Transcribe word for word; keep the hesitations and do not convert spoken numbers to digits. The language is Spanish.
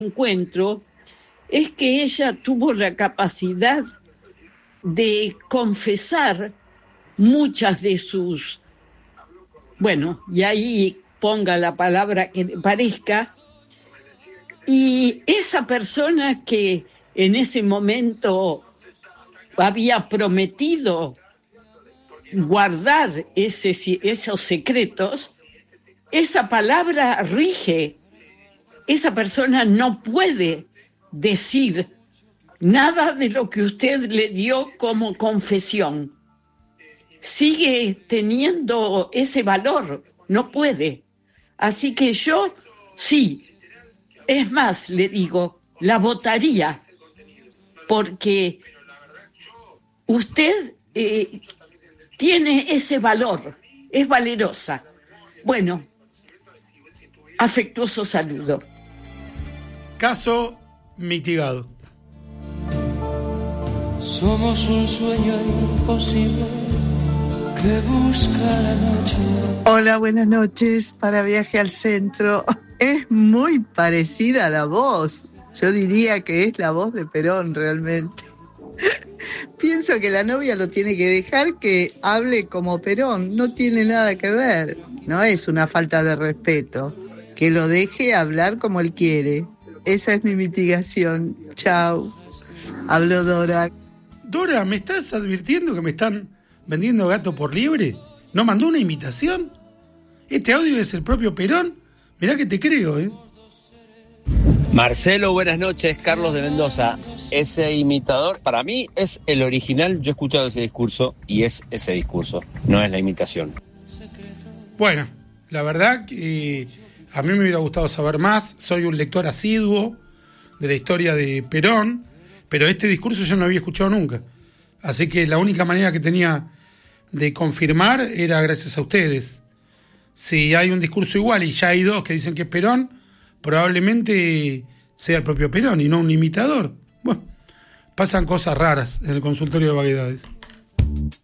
encuentro es que ella tuvo la capacidad de confesar muchas de sus, bueno, y ahí ponga la palabra que le parezca, y esa persona que en ese momento había prometido guardar ese, esos secretos, esa palabra rige. Esa persona no puede decir nada de lo que usted le dio como confesión. Sigue teniendo ese valor, no puede. Así que yo sí, es más, le digo, la votaría, porque usted eh, tiene ese valor, es valerosa. Bueno, afectuoso saludo. Caso mitigado. Somos un sueño imposible que busca la noche. Hola, buenas noches. Para Viaje al Centro. Es muy parecida a la voz. Yo diría que es la voz de Perón realmente. Pienso que la novia lo tiene que dejar que hable como Perón. No tiene nada que ver. No es una falta de respeto. Que lo deje hablar como él quiere. Esa es mi mitigación. Chau. Hablo Dora. Dora, ¿me estás advirtiendo que me están vendiendo gato por liebre? ¿No mandó una imitación? ¿Este audio es el propio Perón? Mirá que te creo, ¿eh? Marcelo, buenas noches. Carlos de Mendoza. Ese imitador, para mí, es el original. Yo he escuchado ese discurso y es ese discurso, no es la imitación. Bueno, la verdad que a mí me hubiera gustado saber más. Soy un lector asiduo de la historia de Perón, pero este discurso yo no había escuchado nunca. Así que la única manera que tenía de confirmar era gracias a ustedes. Si hay un discurso igual y ya hay dos que dicen que es Perón, probablemente sea el propio Perón y no un imitador. Bueno, pasan cosas raras en el consultorio de vaguedades.